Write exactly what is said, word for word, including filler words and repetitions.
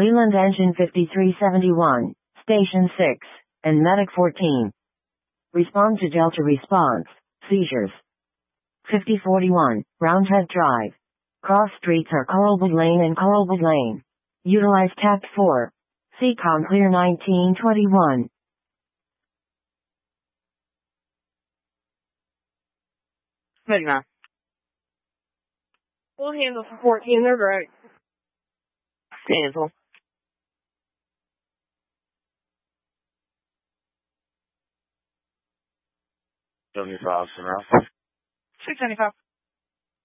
Leland Engine fifty-three seventy-one, Station six, and Medic fourteen. Respond to Delta response, seizures. fifty forty-one, Roundhead Drive. Cross streets are Coralwood Lane and Coralwood Lane. Utilize Tact four. C COM clear nineteen twenty-one. Ready, man. We'll handle for fourteen, they're great. Cancel. seventy-five, Sonora. six seventy-five.